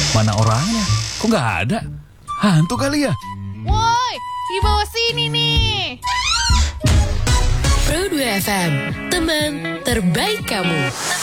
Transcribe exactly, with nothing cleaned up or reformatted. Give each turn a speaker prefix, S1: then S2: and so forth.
S1: Mana orangnya? Kok nggak ada? Hantu kali ya?
S2: Woi, di bawah sini nih.
S3: Pro dua F M, teman terbaik kamu.